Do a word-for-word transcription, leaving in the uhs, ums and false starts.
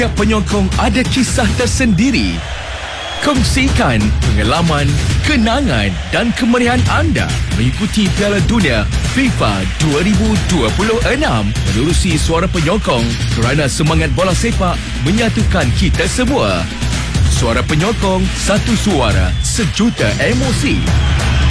Setiap penyokong ada kisah tersendiri. Kongsikan pengalaman, kenangan dan kemeriahan anda mengikuti Piala Dunia FIFA dua ribu dua puluh enam menerusi Suara Penyokong kerana semangat bola sepak menyatukan kita semua. Suara Penyokong, satu suara, sejuta emosi.